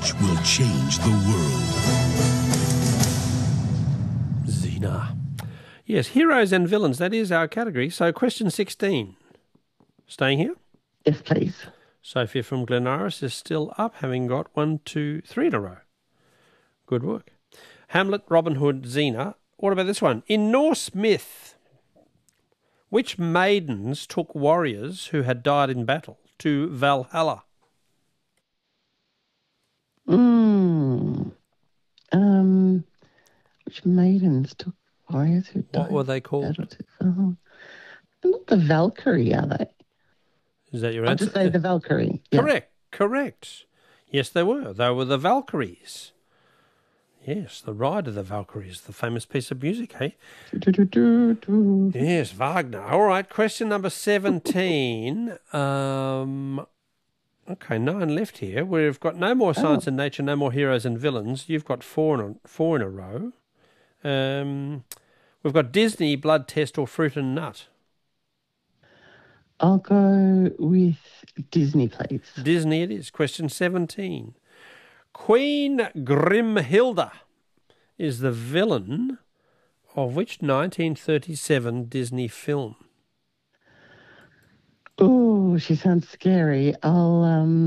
knowledge will change the world. Xena. Yes, heroes and villains, that is our category. So question 16. Staying here? Yes, please. Sophia from Glenaris is still up, having got 1, 2, 3 in a row. Good work. Hamlet, Robin Hood, Xena. What about this one? In Norse myth, which maidens took warriors who had died in battle to Valhalla? Which maidens took warriors who died? What were they called? Not the Valkyrie, are they? Is that your I'll answer? just say the Valkyrie. Yeah. Correct. Yes, they were. They were the Valkyries. Yes, the Ride of the Valkyries, the famous piece of music, hey? Yes, Wagner. All right, question number 17. Okay, 9 left here. We've got no more science and nature, no more heroes and villains. You've got four in a row. We've got Disney, Blood Test, or Fruit and Nut. I'll go with Disney, please. Disney it is. Question 17. Queen Grimhilda is the villain of which 1937 Disney film? Oh, she sounds scary. I'll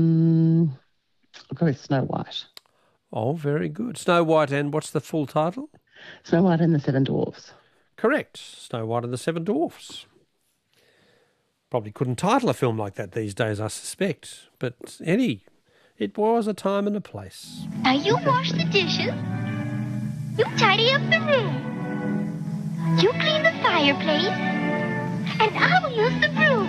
go with Snow White. Oh, very good. Snow White, and what's the full title? Snow White and the Seven Dwarfs. Correct. Snow White and the Seven Dwarfs. Probably couldn't title a film like that these days, I suspect. But, Eddie, it was a time and a place. Now you wash the dishes. You tidy up the room. You clean the fireplace. And I'll use the broom.